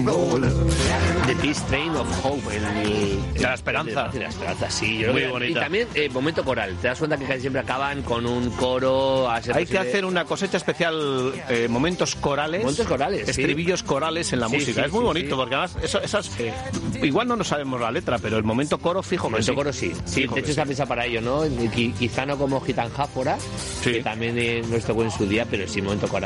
The Peace Train of Hope. De la esperanza. De la esperanza, sí. Yo Muy creo que, bonita. y también momento coral. Te das cuenta que casi siempre acaban con un coro. Hay que hacer una cosecha especial, momentos corales. Momentos corales, estribillos corales en la música. Es muy bonito, porque además esas igual no nos sabemos la letra, pero el momento coro fijo que sí. El momento coro sí. Sí, de hecho se ha pensado para ello, ¿no? Quizá no como Gitanjáfora, que también nos tocó en su día, pero sí momento coral.